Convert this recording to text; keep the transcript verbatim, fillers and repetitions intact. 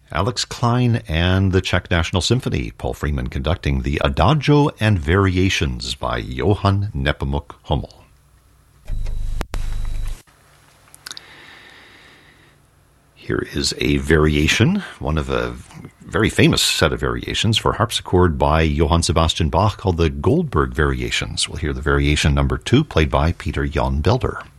Alex Klein and the Czech National Symphony, Paul Freeman conducting the Adagio and Variations by Johann Nepomuk Hummel. Here is a variation, one of a very famous set of variations for harpsichord by Johann Sebastian Bach called the Goldberg Variations. We'll hear the variation number two, played by Peter Jan Belder.